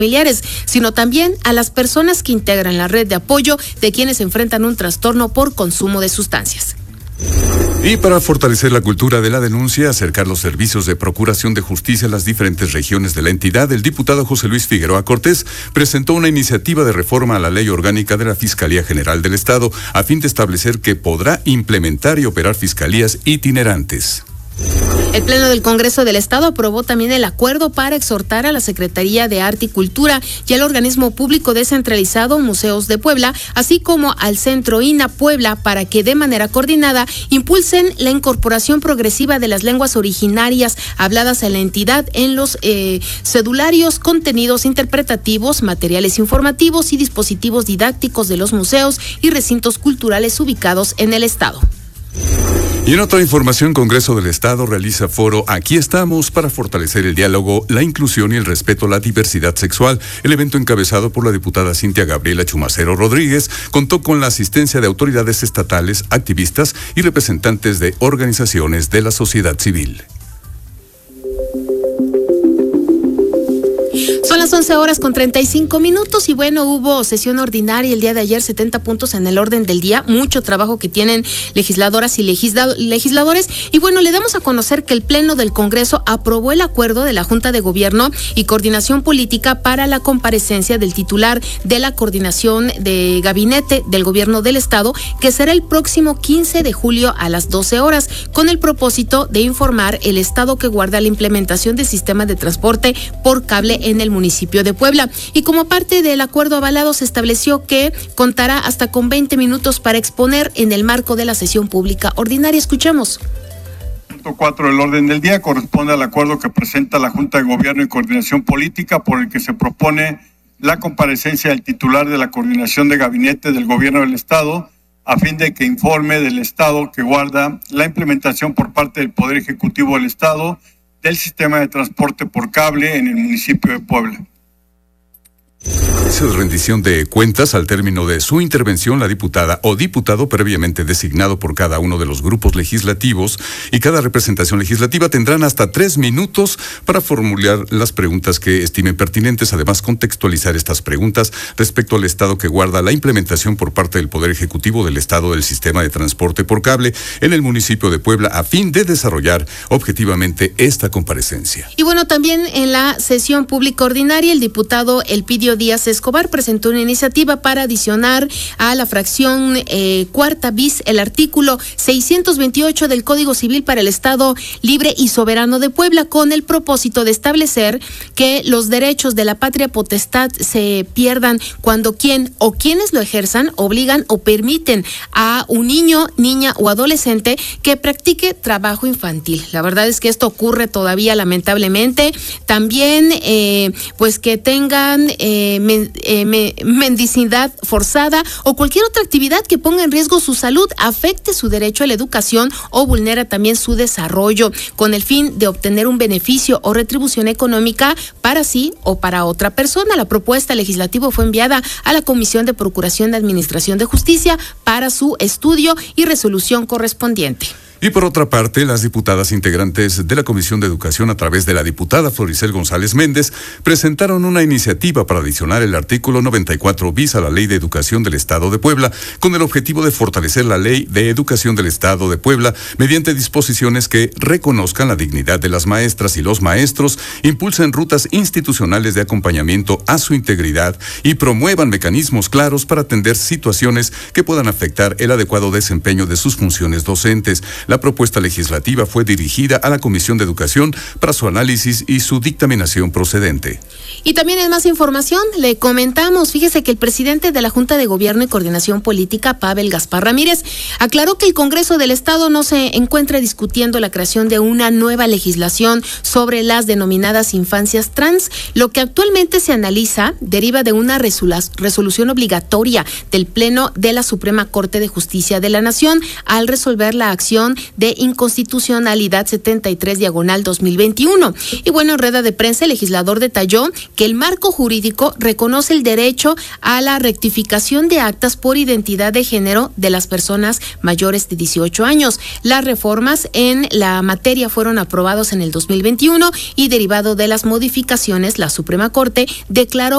familiares, sino también a las personas que integran la red de apoyo de quienes enfrentan un trastorno por consumo de sustancias. Y para fortalecer la cultura de la denuncia, acercar los servicios de procuración de justicia a las diferentes regiones de la entidad, el diputado José Luis Figueroa Cortés presentó una iniciativa de reforma a la Ley Orgánica de la Fiscalía General del Estado a fin de establecer que podrá implementar y operar fiscalías itinerantes. El Pleno del Congreso del Estado aprobó también el acuerdo para exhortar a la Secretaría de Arte y Cultura y al organismo público descentralizado Museos de Puebla, así como al Centro INA Puebla, para que de manera coordinada impulsen la incorporación progresiva de las lenguas originarias habladas en la entidad en los cedularios, contenidos interpretativos, materiales informativos y dispositivos didácticos de los museos y recintos culturales ubicados en el Estado. Y en otra información, Congreso del Estado realiza foro Aquí estamos para fortalecer el diálogo, la inclusión y el respeto a la diversidad sexual. El evento, encabezado por la diputada Cintia Gabriela Chumacero Rodríguez, contó con la asistencia de autoridades estatales, activistas y representantes de organizaciones de la sociedad civil. Son las 11:35 y bueno, hubo sesión ordinaria el día de ayer, 70 puntos en el orden del día, mucho trabajo que tienen legisladoras y legisladores. Y bueno, le damos a conocer que el Pleno del Congreso aprobó el acuerdo de la Junta de Gobierno y Coordinación Política para la comparecencia del titular de la Coordinación de Gabinete del Gobierno del Estado, que será el próximo 15 de julio a las 12 horas, con el propósito de informar el estado que guarda la implementación del sistema de transporte por cable en el municipio de Puebla. Y como parte del acuerdo avalado, se estableció que contará hasta con 20 minutos para exponer en el marco de la sesión pública ordinaria. Escuchemos. Punto 4 del orden del día corresponde al acuerdo que presenta la Junta de Gobierno y Coordinación Política, por el que se propone la comparecencia del titular de la Coordinación de Gabinete del Gobierno del Estado, a fin de que informe del estado que guarda la implementación por parte del Poder Ejecutivo del Estado del sistema de transporte por cable en el municipio de Puebla. Esa rendición de cuentas al término de su intervención, la diputada o diputado previamente designado por cada uno de los grupos legislativos y cada representación legislativa tendrán hasta 3 minutos para formular las preguntas que estimen pertinentes. Además, contextualizar estas preguntas respecto al estado que guarda la implementación por parte del Poder Ejecutivo del Estado del sistema de transporte por cable en el municipio de Puebla, a fin de desarrollar objetivamente esta comparecencia. Y bueno, también en la sesión pública ordinaria, el diputado Elpidio Díaz Escobar presentó una iniciativa para adicionar a la fracción cuarta bis el artículo 628 del Código Civil para el Estado Libre y Soberano de Puebla, con el propósito de establecer que los derechos de la patria potestad se pierdan cuando quien o quienes lo ejerzan obligan o permiten a un niño, niña o adolescente que practique trabajo infantil. La verdad es que esto ocurre todavía, lamentablemente. También pues que tengan mendicidad forzada o cualquier otra actividad que ponga en riesgo su salud, afecte su derecho a la educación o vulnera también su desarrollo, con el fin de obtener un beneficio o retribución económica para sí o para otra persona. La propuesta legislativa fue enviada a la Comisión de Procuración de Administración de Justicia para su estudio y resolución correspondiente. Y por otra parte, las diputadas integrantes de la Comisión de Educación, a través de la diputada Floricel González Méndez, presentaron una iniciativa para adicionar el artículo 94 bis a la Ley de Educación del Estado de Puebla, con el objetivo de fortalecer la Ley de Educación del Estado de Puebla mediante disposiciones que reconozcan la dignidad de las maestras y los maestros, impulsen rutas institucionales de acompañamiento a su integridad y promuevan mecanismos claros para atender situaciones que puedan afectar el adecuado desempeño de sus funciones docentes. La propuesta legislativa fue dirigida a la Comisión de Educación para su análisis y su dictaminación procedente. Y también en más información, le comentamos, fíjese que el presidente de la Junta de Gobierno y Coordinación Política, Pavel Gaspar Ramírez, aclaró que el Congreso del Estado no se encuentra discutiendo la creación de una nueva legislación sobre las denominadas infancias trans. Lo que actualmente se analiza deriva de una resolución obligatoria del Pleno de la Suprema Corte de Justicia de la Nación al resolver la acción de inconstitucionalidad 73/2021. Y bueno, en rueda de prensa, el legislador detalló que el marco jurídico reconoce el derecho a la rectificación de actas por identidad de género de las personas mayores de 18 años. Las reformas en la materia fueron aprobadas en el 2021 y derivado de las modificaciones, la Suprema Corte declaró